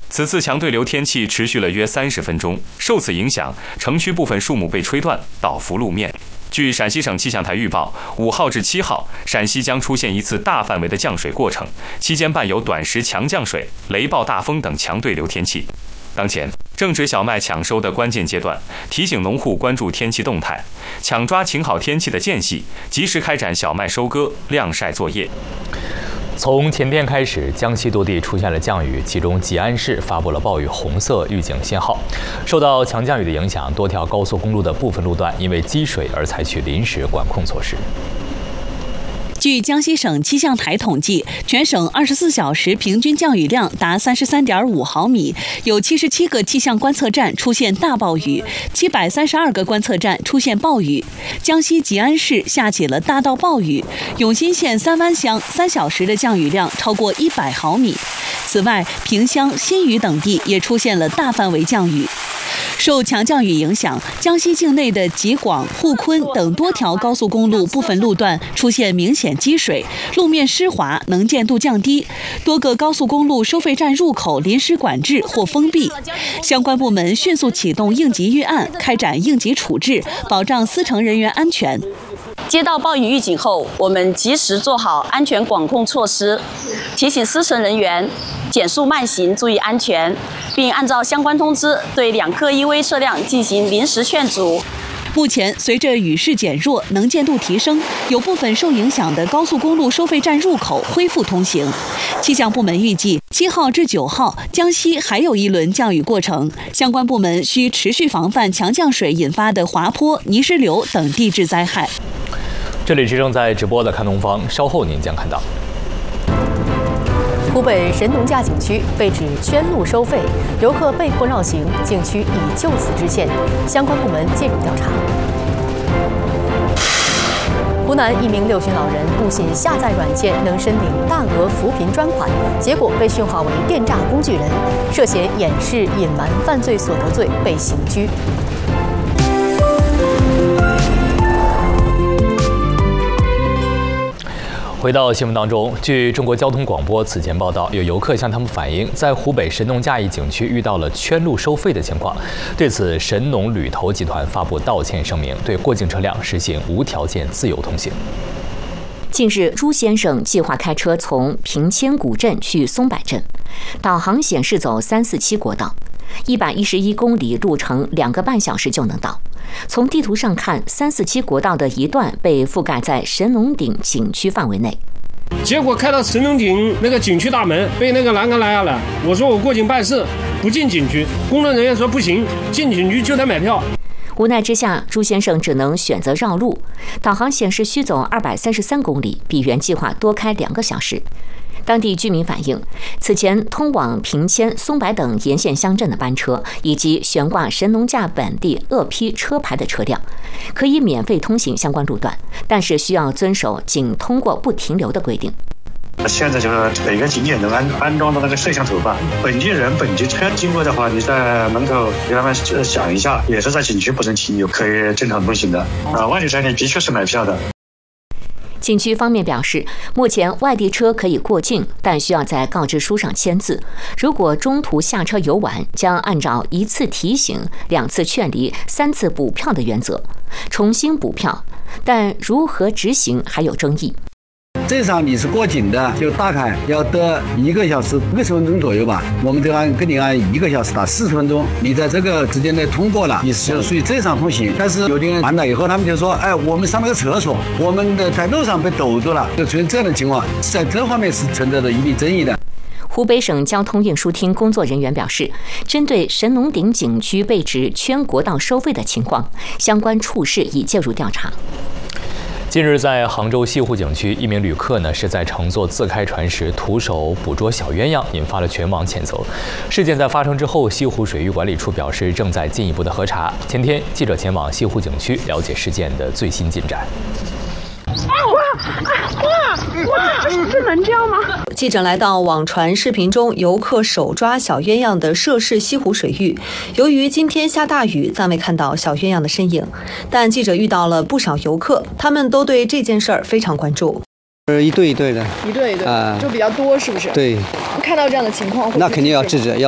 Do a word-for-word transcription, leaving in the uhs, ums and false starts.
此次强对流天气持续了约三十分钟，受此影响，城区部分树木被吹断，倒伏路面。据陕西省气象台预报，五号至七号，陕西将出现一次大范围的降水过程，期间伴有短时强降水、雷暴大风等强对流天气。当前正值小麦抢收的关键阶段，提醒农户关注天气动态，抢抓晴好天气的间隙，及时开展小麦收割、晾晒作业。 从前天开始，江西多地出现了降雨，其中吉安市发布了暴雨红色预警信号。受到强降雨的影响，多条高速公路的部分路段因为积水而采取临时管控措施。 据江西省气象台统计，全省二十四小时平均降雨量达三十三点五毫米，有七十七个气象观测站出现大暴雨，七百三十二个观测站出现暴雨。江西吉安市下起了大到暴雨，永新县三湾乡三小时的降雨量超过一百毫米。此外，萍乡、新余等地也出现了大范围降雨。受强降雨影响，江西境内的吉广、沪昆等多条高速公路部分路段出现明显积水，路面湿滑，能见度降低，多个高速公路收费站入口临时管制或封闭。相关部门迅速启动应急预案，开展应急处置，保障司乘人员安全。 接到暴雨预警后，我们及时做好安全管控措施，提醒司乘人员减速慢行，注意安全，并按照相关通知对两客 E V 车辆进行临时劝阻。 目前，随着雨势减弱，能见度提升，有部分受影响的高速公路收费站入口恢复通行。气象部门预计，七号至九号，江西还有一轮降雨过程，相关部门需持续防范强降水引发的滑坡、泥石流等地质灾害。 这里是正在直播的看东方，稍后您将看到。 湖北神农架景区被指圈路收费，游客被迫绕行，景区以就此致歉，相关部门介入调查。湖南一名六旬老人误信下载软件能申领大额扶贫专款，结果被训话为电诈工具人，涉嫌掩饰隐瞒犯罪所得罪被刑拘。 回到新闻当中，据中国交通广播此前报道，有游客向他们反映，在湖北神农架一景区遇到了圈路收费的情况。对此，神农旅投集团发布道歉声明，对过境车辆实行无条件自由通行。 近日，朱先生计划开车从平千古镇去松柏镇，导航显示走三四七国道，一百一十一公里路程，两个半小时就能到。从地图上看，三四七国道的一段被覆盖在神农顶景区范围内。 结果开到神农顶那个景区大门，被那个栏杆拦下来。我说我过境办事，不进景区。工作人员说不行，进景区就得买票。 无奈之下，朱先生只能选择绕路。导航显示需走二百三十三公里，比原计划多开两个小时。当地居民反映，此前通往平千、松柏等沿线乡镇的班车，以及悬挂神农架本地鄂批车牌的车辆，可以免费通行相关路段，但是需要遵守仅通过不停留的规定。 现在就是每个景点都安安装的那个摄像头吧，本地人、本地车经过的话，你在门口给他们响一下，也是在景区不能停留，可以正常通行的。啊，外地车你必须是买票的。 景区方面表示，目前外地车可以过境，但需要在告知书上签字。如果中途下车游玩，将按照一次提醒、两次劝离、三次补票的原则重新补票，但如何执行还有争议。 正常你是过境的，就大概要得一个小时六十分钟左右吧。我们都按跟你按一个小时打四十分钟，你在这个之间内通过了，你就属于正常通行。但是有的人完了以后，他们就说：“哎，我们上了个厕所，我们的在路上被堵住了。”就出现这样的情况，在这方面是存在着一定争议的。 湖北省交通运输厅工作人员表示，针对神农顶景区被指圈国道收费的情况，相关处室已介入调查。 近日，在杭州西湖景区，一名旅客呢是在乘坐自开船时徒手捕捉小鸳鸯，引发了全网谴责。事件在发生之后，西湖水域管理处表示正在进一步的核查。前天，记者前往西湖景区了解事件的最新进展。 哇哇！这能这样吗？ 记者来到网传视频中游客手抓小鸳鸯的涉事西湖水域，由于今天下大雨，暂未看到小鸳鸯的身影。但记者遇到了不少游客，他们都对这件事儿非常关注。 一对一对的， 一对一对， 啊， 就比较多，是不是？ 对。 看到这样的情况， 那肯定要制止，要